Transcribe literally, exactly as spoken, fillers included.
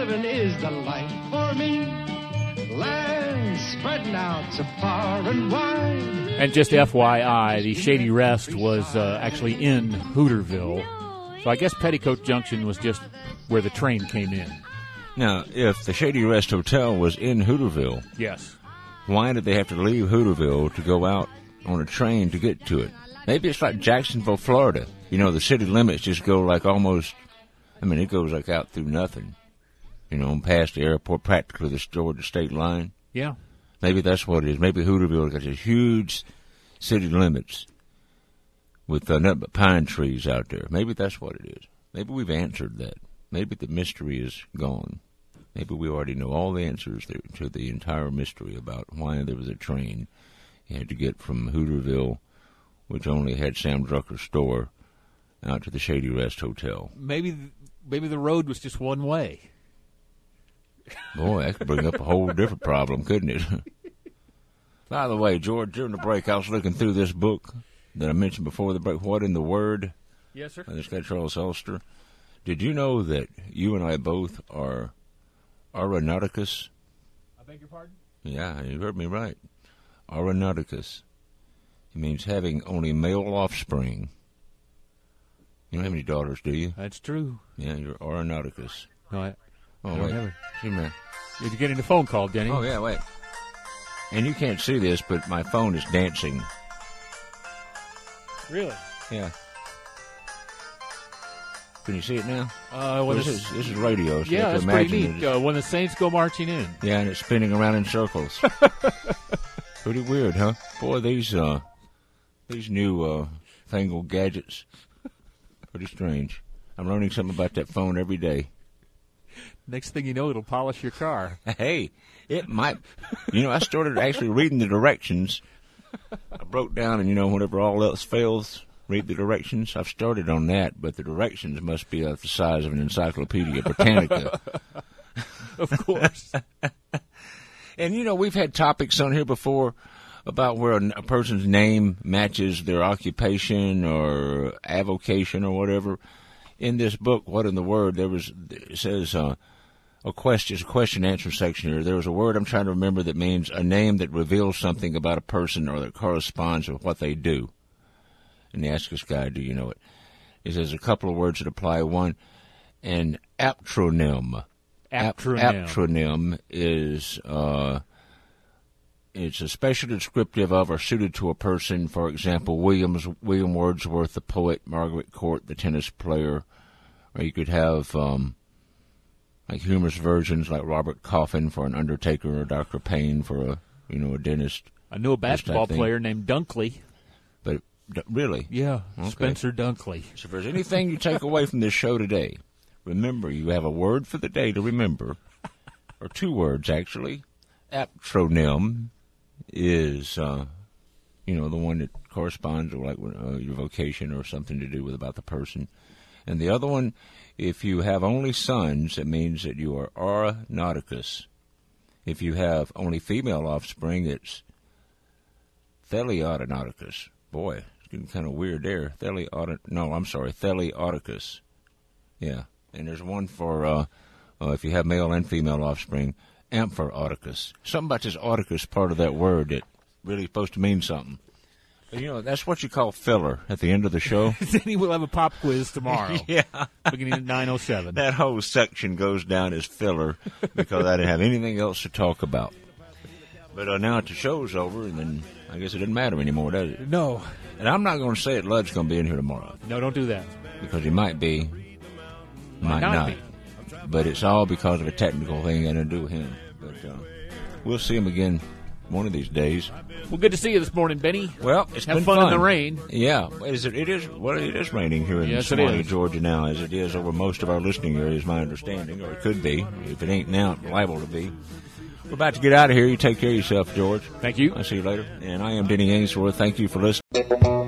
living is the life for me. Land spreading out so far and wide. And just F Y I, the Shady Rest was uh, actually in Hooterville. So I guess Petticoat Junction was just where the train came in. Now, if the Shady Rest Hotel was in Hooterville, yes, why did they have to leave Hooterville to go out on a train to get to it? Maybe it's like Jacksonville, Florida. You know, the city limits just go like almost, I mean, it goes like out through nothing. You know, past the airport, practically the Georgia state line. Yeah. Maybe that's what it is. Maybe Hooterville got these huge city limits with uh, nothing but pine trees out there. Maybe that's what it is. Maybe we've answered that. Maybe the mystery is gone. Maybe we already know all the answers to, to the entire mystery about why there was a train you had to get from Hooterville, which only had Sam Drucker's store, out to the Shady Rest Hotel. Maybe, maybe the road was just one way. Boy, that could bring up a whole different problem, couldn't it? By the way, George, during the break, I was looking through this book that I mentioned before the break, What in the Word? Yes, sir. By this guy, Charles Elster. Did you know that you and I both are Aeronauticus? I beg your pardon? Yeah, you heard me right. Aeronauticus. It means having only male offspring. You don't have any daughters, do you? That's true. Yeah, you're Aeronauticus. No, I, oh, I don't wait. have it. See, man. You're getting a phone call, Denny. Oh, yeah, wait. And you can't see this, but my phone is dancing. Really? Yeah. Can you see it now? Uh, well, this, this, is, this is radio, so yeah, you have that's to pretty imagine neat. it. Uh, when the Saints go marching in. Yeah, and it's spinning around in circles. Pretty weird, huh? Boy, these uh, these new uh, fangled gadgets, pretty strange. I'm learning something about that phone every day. Next thing you know, it'll polish your car. Hey, it might. You know, I started actually reading the directions. I broke down, and, you know, whenever all else fails, read the directions. I've started on that, but the directions must be of the size of an Encyclopedia Britannica. Of course. And, you know, we've had topics on here before about where a, a person's name matches their occupation or avocation or whatever. In this book, What in the Word, there was, it says, uh, a question, a question answer section here. There was a word I'm trying to remember that means a name that reveals something about a person or that corresponds with what they do. And they ask this guy, do you know it? He says a couple of words that apply. One, an aptronym. Aptronym. Ap- aptronym is uh, it's a special descriptive of or suited to a person. For example, Williams, William Wordsworth, the poet, Margaret Court, the tennis player. Or you could have um, like humorous versions like Robert Coffin for an undertaker or Doctor Payne for a you know a dentist. I knew a basketball player named Dunkley. But really? Yeah, okay. Spencer Dunkley. So if there's anything you take away from this show today, remember you have a word for the day to remember, or two words actually. Aptronym is, uh, you know, the one that corresponds to like uh, your vocation or something to do with about the person. And the other one, if you have only sons, it means that you are Aeronauticus. If you have only female offspring, it's Theleaudonauticus. Boy, it's getting kind of weird there. Theleaudon- no, I'm sorry, Theleaudicus. Yeah, and there's one for uh, uh, if you have male and female offspring, Amphiauticus. Something about this auticus part of that word that really is supposed to mean something. But, you know, that's what you call filler at the end of the show. Then we'll have a pop quiz tomorrow. Yeah. Beginning at nine oh seven. That whole section goes down as filler because I didn't have anything else to talk about. But uh, now that the show's over, and then I guess it doesn't matter anymore, does it? No. And I'm not going to say that Lud's going to be in here tomorrow. No, don't do that. Because he might be, might, might not. not. Be. But it's all because of a technical thing got to do with him. But uh, we'll see him again one of these days. Well, good to see you this morning, Benny. Well, it's Have been fun, fun in the rain. Yeah, is it? It is. Well, it is raining here in yes, Smiley, Georgia now, as it is over most of our listening areas. My understanding, or it could be. If it ain't now, it's liable to be. We're about to get out of here. You take care of yourself, George. Thank you. I'll see you later. And I am Denny Ainsworth. Thank you for listening.